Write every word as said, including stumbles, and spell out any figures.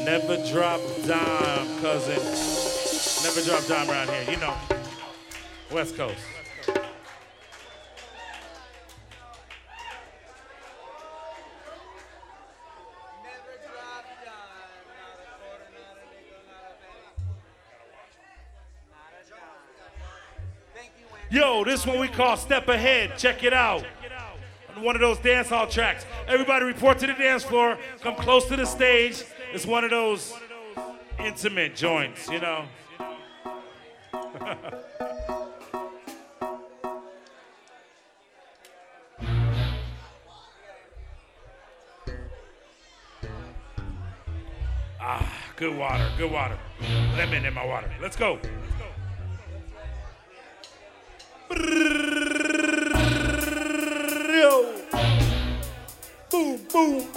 Never drop dime, cousin. Never drop dime around here, you know. West Coast. Yo, this one we call Step Ahead. Check it out. One of those dance hall tracks. Everybody report to the dance floor. Come close to the stage. It's one of those intimate joints, you know. Ah, good water, good water. Lemon in my water. Let's go. Let's go.